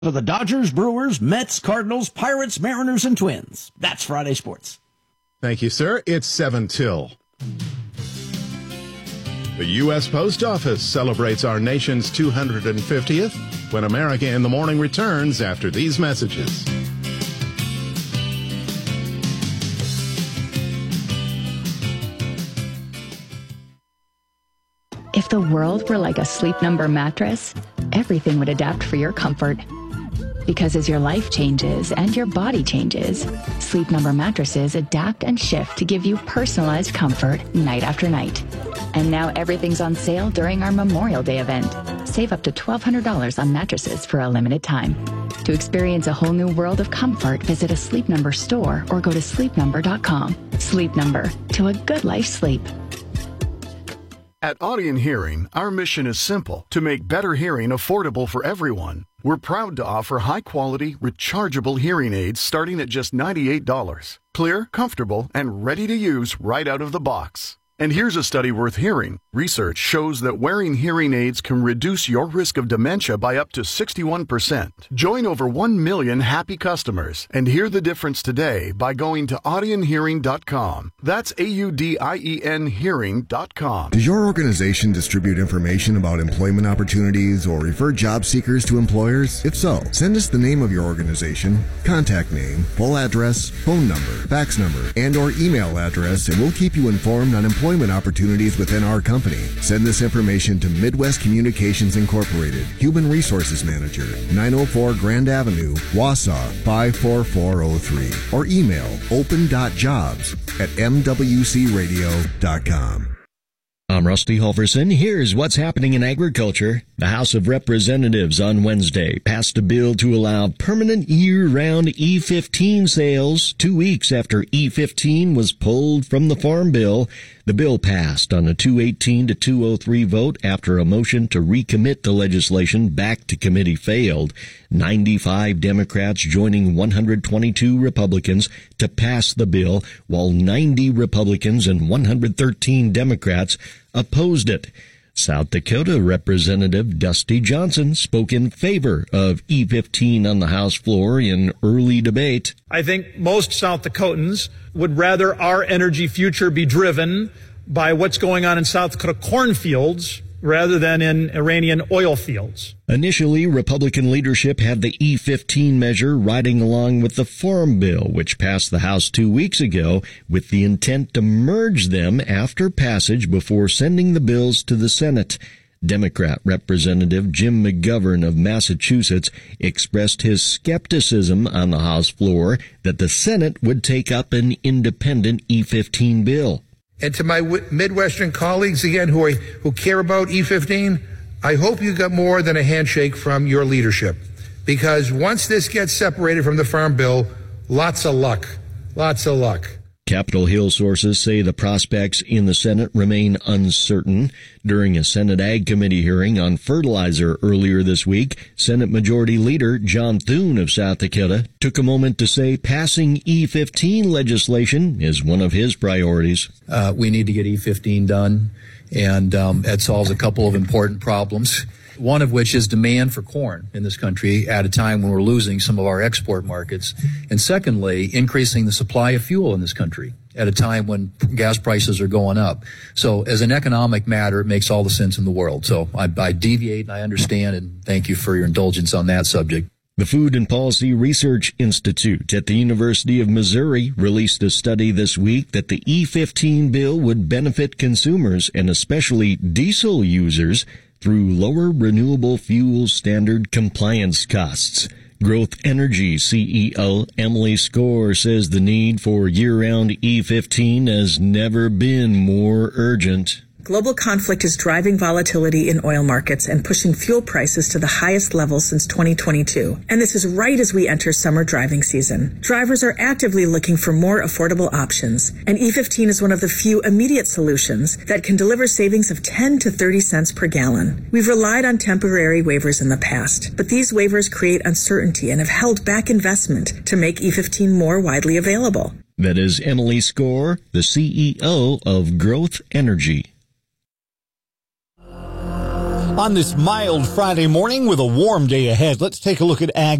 For the Dodgers, Brewers, Mets, Cardinals, Pirates, Mariners, and Twins. That's Friday Sports. Thank you, sir. It's 7 till. The U.S. Post Office celebrates our nation's 250th when America in the Morning returns after these messages. If the world were like a Sleep Number mattress, everything would adapt for your comfort. Because as your life changes and your body changes, Sleep Number mattresses adapt and shift to give you personalized comfort night after night. And now everything's on sale during our Memorial Day event. Save up to $1,200 on mattresses for a limited time. To experience a whole new world of comfort, visit a Sleep Number store or go to sleepnumber.com. Sleep Number, to a good life sleep. At Audien Hearing, our mission is simple: to make better hearing affordable for everyone. We're proud to offer high-quality, rechargeable hearing aids starting at just $98. Clear, comfortable, and ready to use right out of the box. And here's a study worth hearing. Research shows that wearing hearing aids can reduce your risk of dementia by up to 61%. Join over 1 million happy customers and hear the difference today by going to audienhearing.com. That's AUDIEN hearing.com. Does your organization distribute information about employment opportunities or refer job seekers to employers? If so, send us the name of your organization, contact name, full address, phone number, fax number, and or email address, and we'll keep you informed on employment opportunities within our company. Send this information to Midwest Communications Incorporated, Human Resources Manager, 904 Grand Avenue, Wausau 54403, or email open.jobs@mwcradio.com. I'm Rusty Halverson. Here's what's happening in agriculture. The House of Representatives on Wednesday passed a bill to allow permanent year-round E15 sales 2 weeks after E15 was pulled from the Farm Bill. The bill passed on a 218 to 203 vote after a motion to recommit the legislation back to committee failed. 95 Democrats joining 122 Republicans to pass the bill, while 90 Republicans and 113 Democrats opposed it. South Dakota Representative Dusty Johnson spoke in favor of E15 on the House floor in early debate. I think most South Dakotans would rather our energy future be driven by what's going on in South Dakota cornfields rather than in Iranian oil fields. Initially, Republican leadership had the E15 measure riding along with the Farm Bill, which passed the House 2 weeks ago, with the intent to merge them after passage before sending the bills to the Senate. Democrat Representative Jim McGovern of Massachusetts expressed his skepticism on the House floor that the Senate would take up an independent E15 bill. And to my Midwestern colleagues, again, who care about E15, I hope you got more than a handshake from your leadership. Because once this gets separated from the Farm Bill, lots of luck. Lots of luck. Capitol Hill sources say the prospects in the Senate remain uncertain. During a Senate Ag Committee hearing on fertilizer earlier this week, Senate Majority Leader John Thune of South Dakota took a moment to say passing E15 legislation is one of his priorities. We need to get E15 done, and it solves a couple of important problems. One of which is demand for corn in this country at a time when we're losing some of our export markets. And secondly, increasing the supply of fuel in this country at a time when gas prices are going up. So as an economic matter, it makes all the sense in the world. So I deviate and I understand, and thank you for your indulgence on that subject. The Food and Policy Research Institute at the University of Missouri released a study this week that the E15 bill would benefit consumers and especially diesel users through lower renewable fuel standard compliance costs. Growth Energy CEO Emily Skor says the need for year-round E15 has never been more urgent. Global conflict is driving volatility in oil markets and pushing fuel prices to the highest levels since 2022. And this is right as we enter summer driving season. Drivers are actively looking for more affordable options, and E15 is one of the few immediate solutions that can deliver savings of 10 to 30 cents per gallon. We've relied on temporary waivers in the past, but these waivers create uncertainty and have held back investment to make E15 more widely available. That is Emily Skor, the CEO of Growth Energy. On this mild Friday morning with a warm day ahead, let's take a look at ag